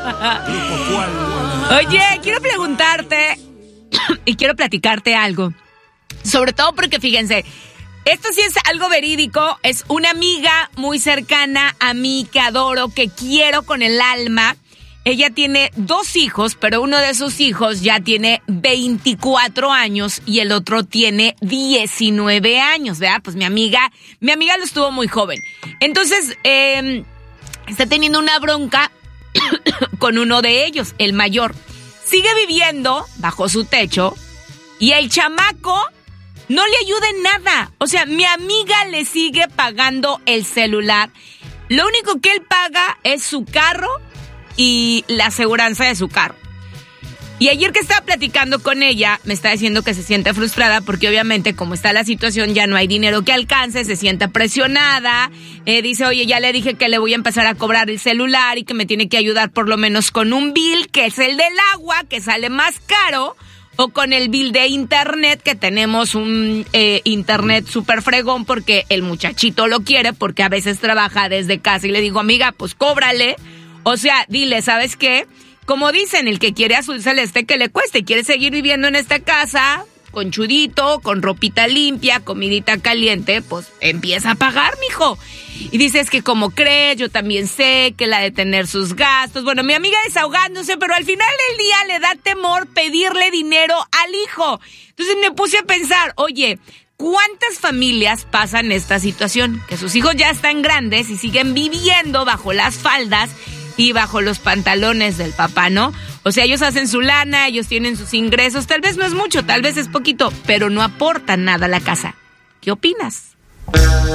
Oye, quiero preguntarte y quiero platicarte algo. Sobre todo porque, fíjense, esto sí es algo verídico. Es una amiga muy cercana a mí que adoro, que quiero con el alma. Ella tiene 2 hijos, pero uno de sus hijos ya tiene 24 años y el otro tiene 19 años, ¿verdad? Pues mi amiga lo estuvo muy joven. Entonces, está teniendo una bronca con uno de ellos, el mayor. Sigue viviendo bajo su techo y el chamaco no le ayuda en nada. O sea, mi amiga le sigue pagando el celular. Lo único que él paga es su carro y la aseguranza de su carro. Y ayer que estaba platicando con ella, me está diciendo que se siente frustrada porque obviamente como está la situación ya no hay dinero que alcance, se siente presionada, dice, oye, ya le dije que le voy a empezar a cobrar el celular y que me tiene que ayudar por lo menos con un bill, que es el del agua, que sale más caro, o con el bill de internet, que tenemos un internet súper fregón porque el muchachito lo quiere, porque a veces trabaja desde casa y le digo, amiga, pues cóbrale. O sea, dile, ¿sabes qué? Como dicen, el que quiere azul celeste que le cueste, quiere seguir viviendo en esta casa, con chudito, con ropita limpia, comidita caliente, pues empieza a pagar, mijo. Y dices que como crees, yo también sé que la de tener sus gastos. Bueno, mi amiga desahogándose, pero al final del día le da temor pedirle dinero al hijo. Entonces me puse a pensar, oye, ¿cuántas familias pasan esta situación? Que sus hijos ya están grandes y siguen viviendo bajo las faldas y bajo los pantalones del papá, ¿no? O sea, ellos hacen su lana, ellos tienen sus ingresos, tal vez no es mucho, tal vez es poquito, pero no aportan nada a la casa. ¿Qué opinas?